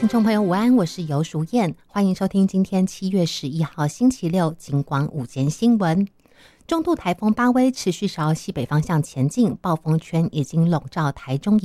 听众朋友午安，我是游淑燕，欢迎收听今天7月11号星期六警广午间新闻。中度台风巴威持续朝西北方向前进，暴风圈已经笼罩台中以